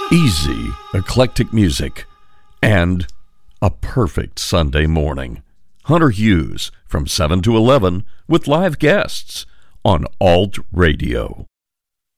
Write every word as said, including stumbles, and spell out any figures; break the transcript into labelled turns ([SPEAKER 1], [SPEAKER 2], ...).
[SPEAKER 1] Easy, eclectic music, and a perfect Sunday morning. Hunter Hughes from seven to eleven with live guests on Alt Radio.